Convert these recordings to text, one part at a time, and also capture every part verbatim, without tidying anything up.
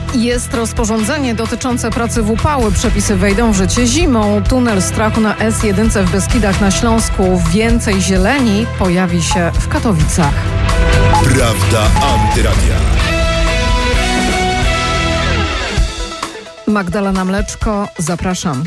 Jest rozporządzenie dotyczące pracy w upały. Przepisy wejdą w życie zimą. Tunel strachu na S jeden w Beskidach na Śląsku. Więcej zieleni pojawi się w Katowicach. Prawda Antyradia. Magdalena Mleczko, zapraszam.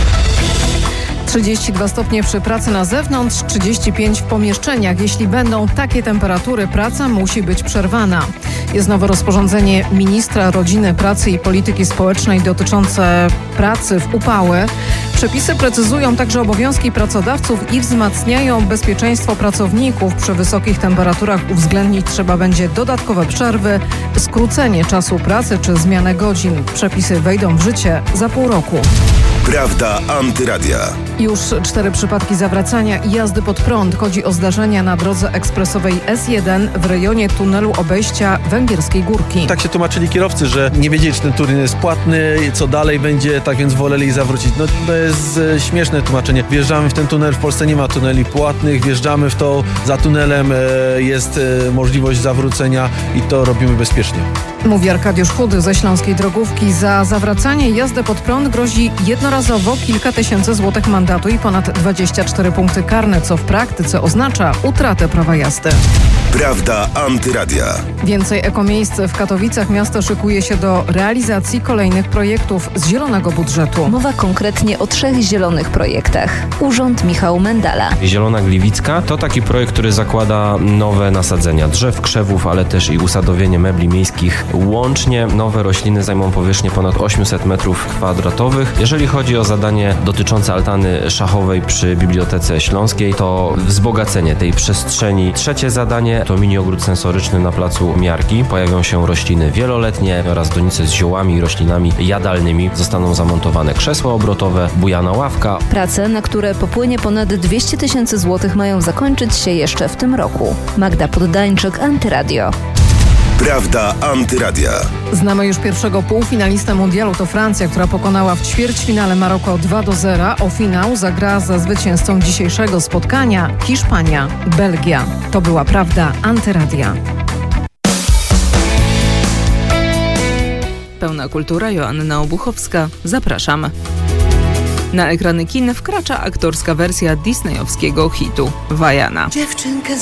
trzydzieści dwa stopnie przy pracy na zewnątrz, trzydzieści pięć w pomieszczeniach. Jeśli będą takie temperatury, praca musi być przerwana. Jest nowe rozporządzenie ministra rodziny, pracy i polityki społecznej dotyczące pracy w upały. Przepisy precyzują także obowiązki pracodawców i wzmacniają bezpieczeństwo pracowników. Przy wysokich temperaturach uwzględnić trzeba będzie dodatkowe przerwy, skrócenie czasu pracy czy zmianę godzin. Przepisy wejdą w życie za pół roku. Prawda Antyradia. Już cztery przypadki zawracania i jazdy pod prąd. Chodzi o zdarzenia na drodze ekspresowej S jeden w rejonie tunelu obejścia Węgierskiej Górki. Tak się tłumaczyli kierowcy, że nie wiedzieli, czy ten turniej jest płatny, co dalej będzie, tak więc woleli zawrócić. No to jest e, śmieszne tłumaczenie. Wjeżdżamy w ten tunel, w Polsce nie ma tuneli płatnych, wjeżdżamy w to, za tunelem e, jest e, możliwość zawrócenia i to robimy bezpiecznie. Mówi Arkadiusz Chudy ze Śląskiej Drogówki. Za zawracanie i jazdę pod prąd grozi jednorazowo kilka tysięcy złotych mandatu i ponad dwadzieścia cztery punkty karne, co w praktyce oznacza utratę prawa jazdy. Prawda Antyradia. Więcej ekomiejsc w Katowicach. Miasto szykuje się do realizacji kolejnych projektów z zielonego budżetu. Mowa konkretnie o trzech zielonych projektach. Urząd Michał Mendala. Zielona Gliwicka to taki projekt, który zakłada nowe nasadzenia drzew, krzewów, ale też i usadowienie mebli miejskich. Łącznie nowe rośliny zajmą powierzchnię ponad osiemset metrów kwadratowych. Jeżeli chodzi o zadanie dotyczące altany szachowej przy Bibliotece Śląskiej, to wzbogacenie tej przestrzeni. Trzecie zadanie to mini ogród sensoryczny na placu Miarki. Pojawią się rośliny wieloletnie oraz donice z ziołami i roślinami jadalnymi. Zostaną zamontowane krzesła obrotowe, bujana ławka. Prace, na które popłynie ponad dwieście tysięcy złotych, mają zakończyć się jeszcze w tym roku. Magda Poddańczyk, Antyradio. Prawda Antyradia. Znamy już pierwszego półfinalistę mundialu. To Francja, która pokonała w ćwierćfinale Maroko dwa do zera. O finał zagra ze zwycięzcą dzisiejszego spotkania Hiszpania, Belgia. To była Prawda Antyradia. Pełna kultura, Joanna Obuchowska. Zapraszam. Na ekrany kin wkracza aktorska wersja disneyowskiego hitu Vaiana. Dziewczynkę